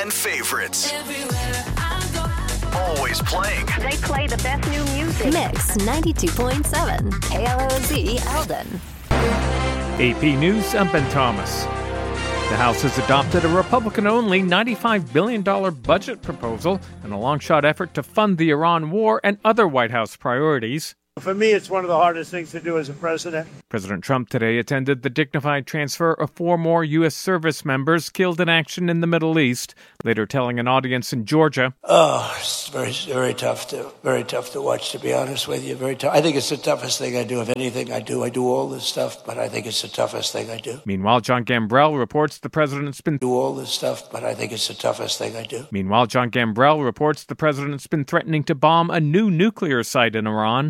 fan favorites. Always playing. They play the best new music. Mix 92.7 KLOZ Eldon. AP News, I'm Ben Thomas. The House has adopted a Republican-only $95 billion budget proposal in a long-shot effort to fund the Iran war and other White House priorities. For me, it's one of the hardest things to do as a president. President Trump today attended the dignified transfer of 4 more U.S. service members killed in action in the Middle East, later telling an audience in Georgia. Oh, it's very tough to watch, to be honest with you. Very tough. I think it's the toughest thing I do. If anything I do all this stuff, but I think it's the toughest thing I do. Meanwhile, John Gambrell reports the president's been threatening to bomb a new nuclear site in Iran.